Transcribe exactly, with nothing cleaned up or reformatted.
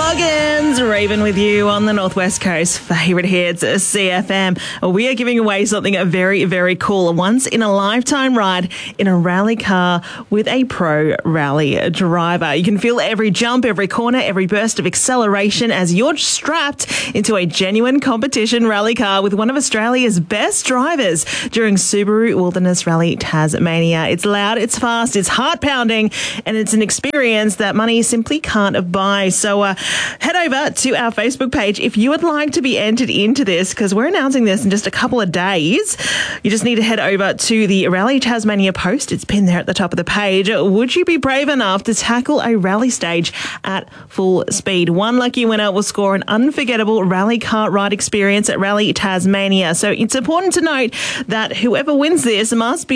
Goggins, Raven with you on the Northwest Coast. Favourite hits, C F M. We are giving away something very, very cool. A once-in-a-lifetime ride in a rally car with a pro rally driver. You can feel every jump, every corner, every burst of acceleration as you're strapped into a genuine competition rally car with one of Australia's best drivers during Subaru Wilderness Rally Tasmania. It's loud, it's fast, it's heart-pounding, and it's an experience that money simply can't buy. So uh, head over to our Facebook page if you would like to be entered into this, because we're announcing this in just a couple of days. You just need to head over to the Rally Tasmania post. It's pinned there at the top of the page. Would you be brave enough to tackle a rally stage at full speed? One lucky winner will score an unforgettable rally car ride experience at Rally Tasmania. So it's important to note that whoever wins this must be